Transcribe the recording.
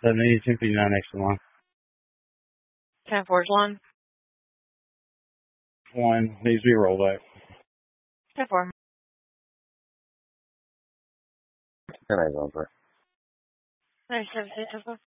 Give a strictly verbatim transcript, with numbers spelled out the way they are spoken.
seventy-two fifty-nine next to one. ten four one. One needs to be rolled back. ten four. Ten eight over. ninety-seven, ten four.